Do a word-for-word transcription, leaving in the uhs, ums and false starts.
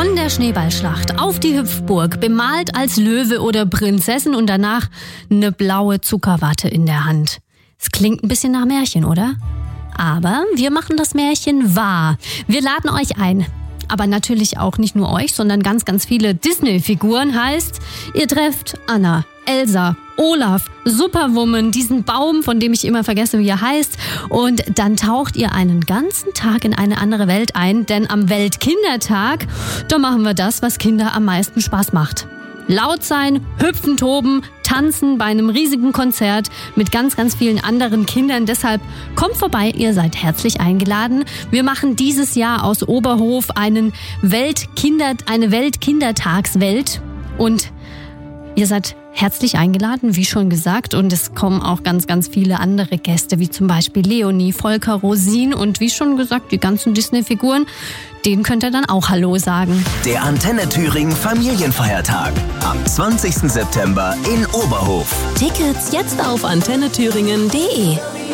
Von der Schneeballschlacht auf die Hüpfburg, bemalt als Löwe oder Prinzessin und danach eine blaue Zuckerwatte in der Hand. Es klingt ein bisschen nach Märchen, oder? Aber wir machen das Märchen wahr. Wir laden euch ein. Aber natürlich auch nicht nur euch, sondern ganz, ganz viele Disney-Figuren. Heißt, ihr trefft Anna, Elsa, Olaf, Superwoman, diesen Baum, von dem ich immer vergesse, wie er heißt. Und dann taucht ihr einen ganzen Tag in eine andere Welt ein. Denn am Weltkindertag, da machen wir das, was Kinder am meisten Spaß macht. Laut sein, hüpfen, toben, tanzen bei einem riesigen Konzert mit ganz, ganz vielen anderen Kindern. Deshalb kommt vorbei, ihr seid herzlich eingeladen. Wir machen dieses Jahr aus Oberhof einen Weltkinder, eine Weltkindertagswelt. Und ihr seid herzlich eingeladen, wie schon gesagt. Und es kommen auch ganz, ganz viele andere Gäste, wie zum Beispiel Leonie, Volker, Rosin und wie schon gesagt, die ganzen Disney-Figuren. Denen könnt ihr dann auch Hallo sagen. Der Antenne Thüringen Familienfeiertag am zwanzigsten September in Oberhof. Tickets jetzt auf antenne thüringen punkt de.